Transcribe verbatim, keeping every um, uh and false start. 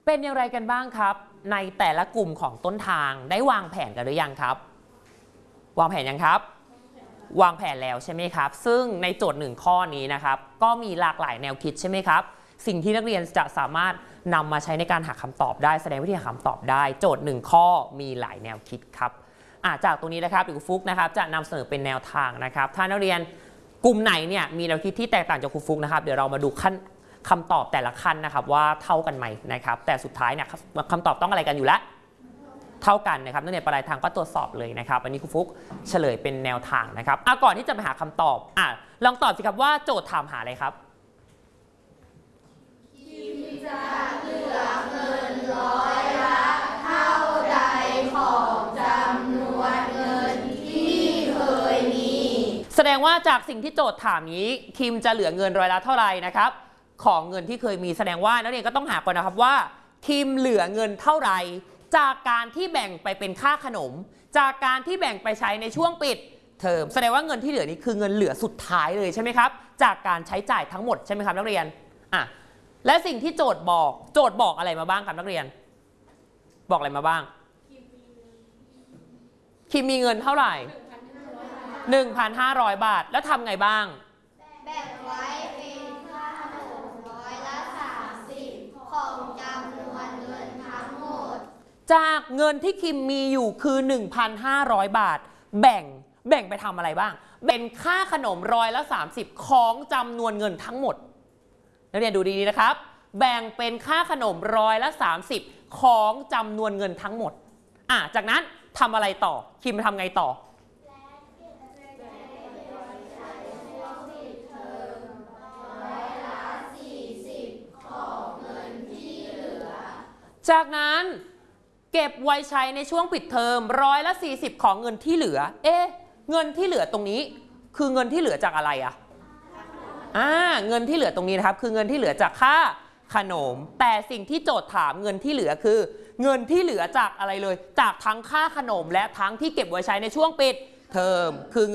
เป็นอย่างไรกันบ้างครับในแต่ละกลุ่มของต้นทางได้วางแผนกันหรือยังครับวางแผนยังครับวางแผนแล้วใช่ไหมครับซึ่งในโจทย์หนึ่งข้อนี้นะครับก็มีหลากหลายแนวคิดใช่ไหมครับสิ่งที่นักเรียนจะสามารถนำมาใช้ในการหาคำตอบได้แสดงวิธีหาคำตอบได้โจทย์หนึ่งข้อมีหลายแนวคิดครับจากตรงนี้นะครับครูฟุกนะครับจะนำเสนอเป็นแนวทางนะครับถ้านักเรียนกลุ่มไหนเนี่ยมีแนวคิดที่แตกต่างจากครูฟุกนะครับเดี๋ยวเรามาดูขั้นคำตอบแต่ละขั้นนะครับว่าเท่ากันไหมนะครับแต่สุดท้ายเนี่ยคำตอบต้องอะไรกันอยู่แล้วเท่ากันนะครับนักเรียนปลายทางก็ตรวจสอบเลยนะครับอันนี้ครูฟุกเฉลยเป็นแนวทางนะครับอ่ะก่อนที่จะไปหาคำตอบอ่ะลองตอบสิครับว่าโจทย์ถามหาอะไรครับคิมจะเหลือเงินร้อยละเท่าใดของจำนวนเงินที่เคยมีแสดงว่าจากสิ่งที่โจทย์ถามนี้คิมจะเหลือเงินร้อยละเท่าไหร่นะครับของเงินที่เคยมีแสดงว่านักเรียนก็ต้องหาก่อนนะครับว่าคิมเหลือเงินเท่าไหร่จากการที่แบ่งไปเป็นค่าขนมจากการที่แบ่งไปใช้ในช่วงปิดเทอมแสดงว่าเงินที่เหลือนี้คือเงินเหลือสุดท้ายเลยใช่ไหมครับจากการใช้จ่ายทั้งหมดใช่ไหมครับนักเรียนอ่ะและสิ่งที่โจทย์บอกโจทย์บอกอะไรมาบ้างครับนักเรียนบอกอะไรมาบ้างคิมมีเงินเท่าไหร่ หนึ่งพันห้าร้อย บาทแล้วทำไงบ้างแบ่งไว้เป็นค่าขนมร้อยละสามสิบของจำนวนเงินทั้งหมดจากเงินที่คิมมีอยู่คือ หนึ่งพันห้าร้อย บาทแบ่งแบ่งไปทำอะไรบ้างเป็นค่าขนมร้อยละสามสิบของจำนวนเงินทั้งหมดนักเรียนดูดีๆนะครับแบ่งเป็นค่าขนมร้อยละสามสิบของจำนวนเงินทั้งหมดอ่ะจากนั้นทำอะไรต่อคิมทำไงต่อจากนั้นเก็บไว้ใช้ในช่วงปิดเทอมร้อยละสี่สิบของเงินที่เหลือเอ๊ะเงินที่เหลือตรงนี้คือเงินที่เหลือจากอะไรอะอ่าเงินที่เหลือตรงนี้นะครับคือเงินที่เหลือจากค่าขนมแต่สิ่งที่โจทย์ถามเงินที่เหลือคือเงินที่เหลือจากอะไรเลยจากทั้งค่าขนมและทั้งที่เก็บไว้ใช้ในช่วงปิดเทอมคือ